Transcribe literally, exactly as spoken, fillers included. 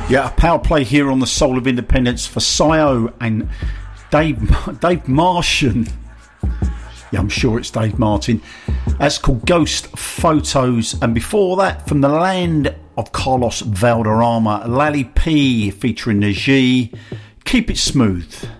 Yeah, a power play here on the Soul of Independence for Sio and Dave Dave Martian. Yeah, I'm sure it's Dave Martin. That's called Ghost Photos. And before that, from the land of Carlos Valderrama, Lally P featuring Najee, Keep It Smooth.